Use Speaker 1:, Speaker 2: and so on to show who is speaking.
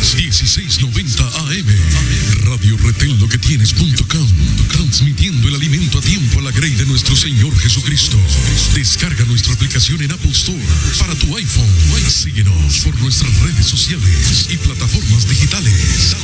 Speaker 1: 1690 AM. Radio Retén lo que tienes.com. Transmitiendo el alimento a tiempo a la grey de nuestro Señor Jesucristo. Descarga nuestra aplicación en Apple Store para tu iPhone. Síguenos por nuestras redes sociales y plataformas digitales.